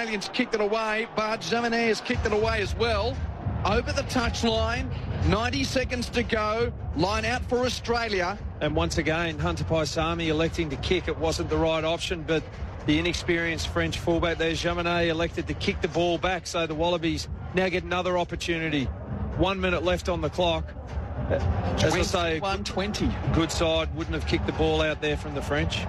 Australians kicked it away, but Jaminet has kicked it away as well. Over the touchline, 90 seconds to go. Line out for Australia. And once again, Hunter Paisami electing to kick. It wasn't the right option, but the inexperienced French fullback there, Jaminet, elected to kick the ball back. So the Wallabies now get another opportunity. 1 minute left on the clock. As I say, 21-20. Good side wouldn't have kicked the ball out there from the French.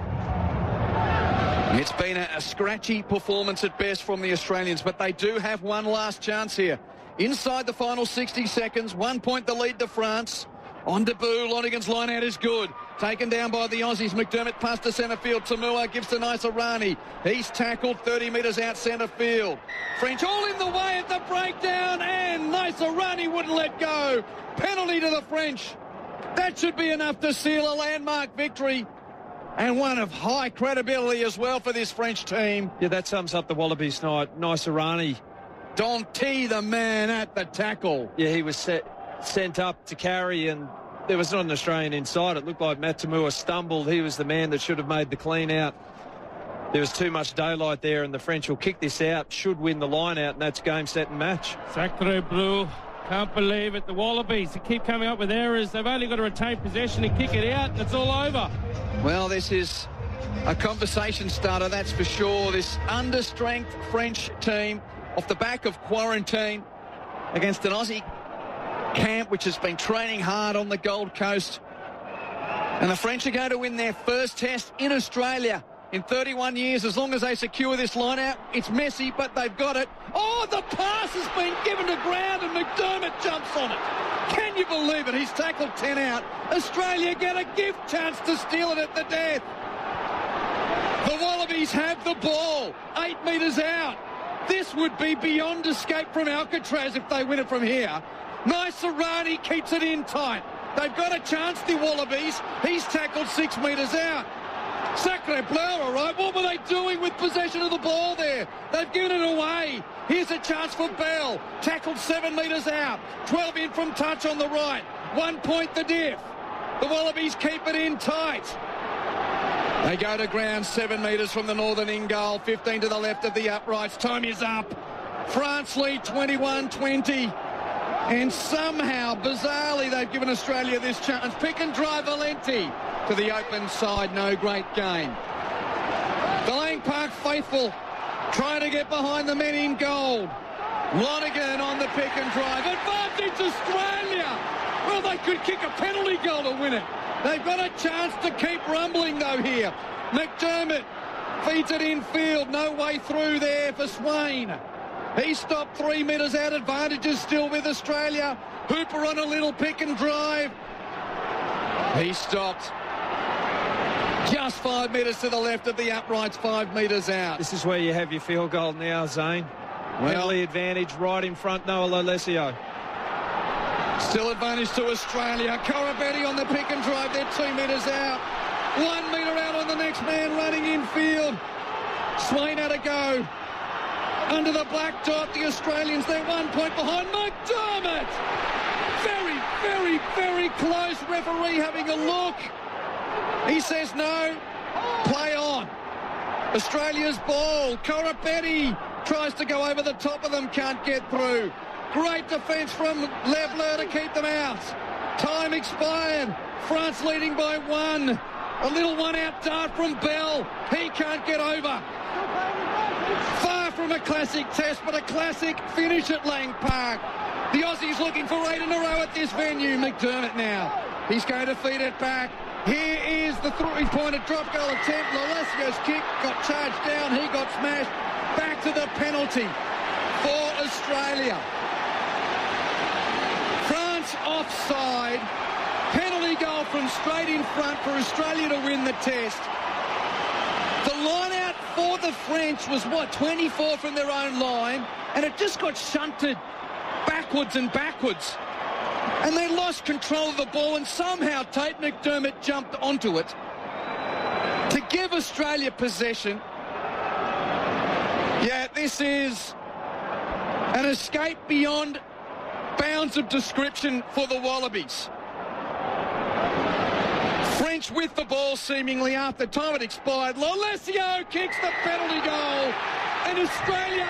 It's been a scratchy performance at best from the Australians, but they do have one last chance here. Inside the final 60 seconds, 1 point the lead to France. On debut, Lonergan's line out is good. Taken down by the Aussies. McDermott passed to centre field. Tamua gives to Naisarani. He's tackled 30 metres out centre field. French all in the way at the breakdown, and Naisarani wouldn't let go. Penalty to the French. That should be enough to seal a landmark victory, and one of high credibility as well for this French team. Yeah, that sums up the Wallabies night. Naisarani. Danty, the man at the tackle. Yeah, he was sent up to carry, and there was not an Australian inside. It looked like Matt Tamua stumbled. He was the man that should have made the clean out. There was too much daylight there, and the French will kick this out, should win the line out, and that's game, set and match. Sacre bleu. Can't believe it. The Wallabies, they keep coming up with errors. They've only got to retain possession and kick it out, and it's all over. Well, this is a conversation starter, that's for sure. This understrength French team off the back of quarantine against an Aussie camp which has been training hard on the Gold Coast. And the French are going to win their first test in Australia in 31 years as long as they secure this line out. It's messy, but they've got it. Oh, the pass has been given to ground and McDermott jumps on it. Can you believe it? He's tackled 10 out. Australia get a gift chance to steal it at the death. The Wallabies have the ball 8 metres out. This would be beyond escape from Alcatraz if they win it from here. Naisarani keeps it in tight. They've got a chance, the Wallabies. He's tackled 6 metres out. Sacre bleu, all right. What were they doing with possession of the ball there? They've given it away. Here's a chance for Bell. Tackled 7 metres out. 12 in from touch on the right. 1 point the diff. The Wallabies keep it in tight. They go to ground 7 metres from the northern in goal. 15 to the left of the uprights. Time is up. France lead 21-20. And somehow, bizarrely, they've given Australia this chance. Pick and drive Valenti to the open side. No great game. The Lang Park faithful trying to get behind the men in gold. Lonergan on the pick and drive. Advantage Australia. Well, they could kick a penalty goal to win it. They've got a chance to keep rumbling, though, here. McDermott feeds it infield. No way through there for Swain. He stopped 3 metres out. Advantages still with Australia. Hooper on a little pick and drive. He stopped just 5 metres to the left of the uprights, 5 metres out. This is where you have your field goal now, Zane. Penalty advantage right in front, Noah Lolesio. Still advantage to Australia. Corabetti on the pick and drive. They're 2 metres out. 1 metre out on the next man running infield. Swain had a go. Under the black dot, the Australians, they're 1 point behind. McDermott! Very, very, very close. Referee having a look. He says no. Play on. Australia's ball. Corabetti tries to go over the top of them. Can't get through. Great defence from Levler to keep them out. Time expired. France leading by 1. A little one-out dart from Bell. He can't get over. Far from a classic test, but a classic finish at Lang Park. The Aussies looking for 8 in a row at this venue. McDermott now. He's going to feed it back. Here is the three-pointer drop goal attempt. Lalesio's kick got charged down. He got smashed. Back to the penalty for Australia. France offside. Penalty goal from straight in front for Australia to win the test. The line out for the French was, 24 from their own line, and it just got shunted backwards and backwards. And they lost control of the ball, and somehow Tate McDermott jumped onto it to give Australia possession. Yeah, this is an escape beyond bounds of description for the Wallabies. French with the ball seemingly after time had expired. Lolesio kicks the penalty goal, and Australia